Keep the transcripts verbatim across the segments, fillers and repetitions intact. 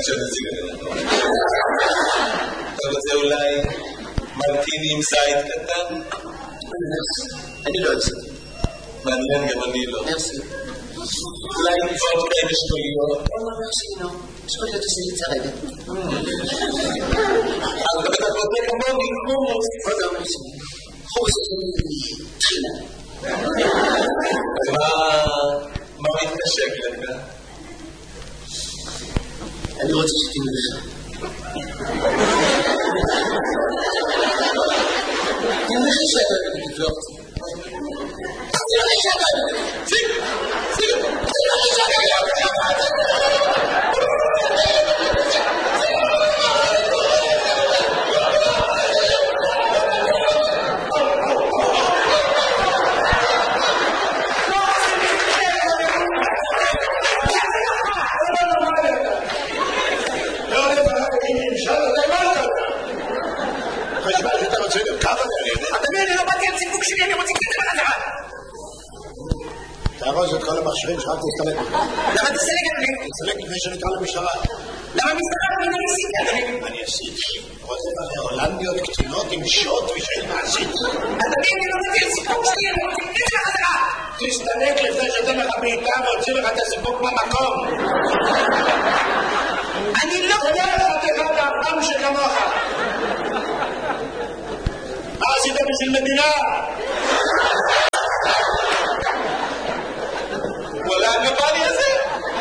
בבקשה תציג את זה. אתה רוצה אולי מרטיני עם זית קטן? אני לא אצא. מעניין, גם אני לא. מרסי. אולי נפעות כאלה שטויות? לא, מרסי, לא. שטויות עושה לי צרדת. אז אתה בטח רוצה כמוני, חומוס. עוד לא, מרסי. חומוס עושה לי תחילה. אז מה מתקשק לך? אני רוצה שתהיה לך. אני אומר לך שאתה תבלוק. אני אומר לך שאתה תבלוק. ציג, ציג. אני אומר לך שאתה תארוז את כל המכשירים שרק תסתלק. למה תסתלק את זה? תסתלק לפני שנקרא למשטרה. למה משטרה לא ניסית? אני עשיתי. רוצה בהולנדיות קטינות עם שוט ושאין מעשית. אדוני, אני לא מבין סיפוק שלי, אני רוצה להגיד לך חזרה. תסתלק לפני שאתן לך בעיטה והוציא לך את הסיפוק במקום. אני לא... תודה לך תחת האפם שכמוך. מה עשית בשביל מדינה? וואלה, הגבלי הזה?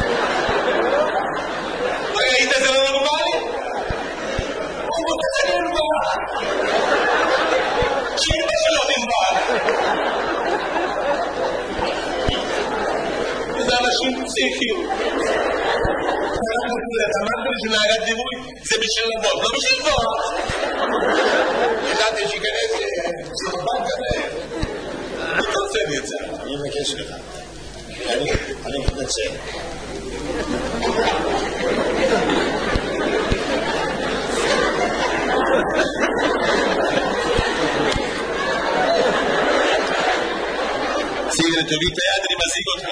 ראית זה לא נורמלי? הוא רוצה זה נורמל. שאימא שלו נורמל. וזה אנשים פסיכיים. אתה אמרת לי שנהגת דיבוי, זה בשביל לבוא, לא בשביל לבוא. ידעתי שיכנס סרבן כזה. אני רוצה לי את זה. אני מבקש לך. אני מתנצל. סיגל, תוריד את היד, אני מזיג אותך.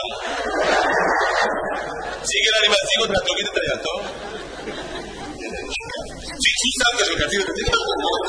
סיגל, אני מזיג אותך, תוריד את היד, טוב? ששמת שלך, תוריד את היד.